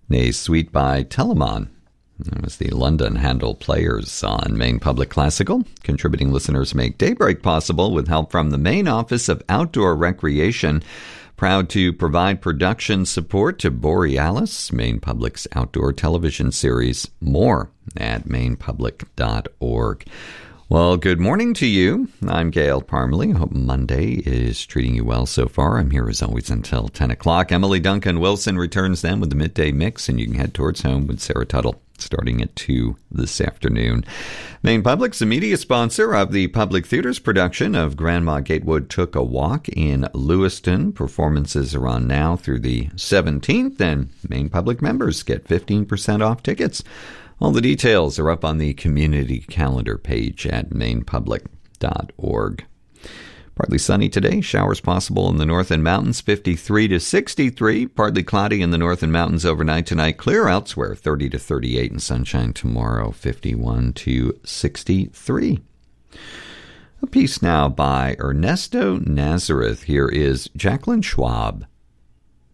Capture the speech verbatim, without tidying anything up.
A suite by Telemann. That was the London Handel Players on Maine Public Classical. Contributing listeners make Daybreak possible with help from the Maine Office of Outdoor Recreation. Proud to provide production support to Borealis, Maine Public's outdoor television series. More at maine public dot org. Well, good morning to you. I'm Gail Parmalee. Hope Monday is treating you well so far. I'm here as always until ten o'clock. Emily Duncan Wilson returns then with the midday mix, and you can head towards home with Sarah Tuttle starting at two this afternoon. Maine Public's a media sponsor of the Public Theater's production of Grandma Gatewood Took a Walk in Lewiston. Performances are on now through the seventeenth, and Maine Public members get fifteen percent off tickets. All the details are up on the community calendar page at maine public dot org. Partly sunny today. Showers possible in the north and mountains, fifty-three to sixty-three. Partly cloudy in the north and mountains overnight tonight. Clear elsewhere, thirty to thirty-eight. And sunshine tomorrow, fifty-one to sixty-three. A piece now by Ernesto Nazareth. Here is Jacqueline Schwab.